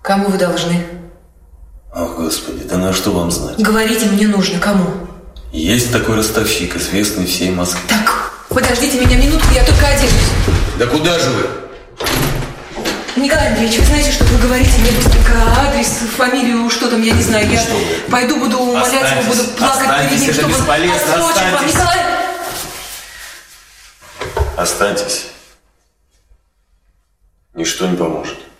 Кому вы должны? Ах, Господи, да на что вам знать? Говорите, мне нужно. Кому? Есть такой ростовщик, известный всей Москве. Так, подождите меня минутку, я только оденусь. Да куда же вы? Николай Андреевич, вы знаете, что вы говорите мне быстренько адрес, фамилию, что там, я не знаю. Я пойду, буду умолять его, буду плакать перед ним, чтобы он отсрочил вам. Николай! Останьтесь. Ничто не поможет.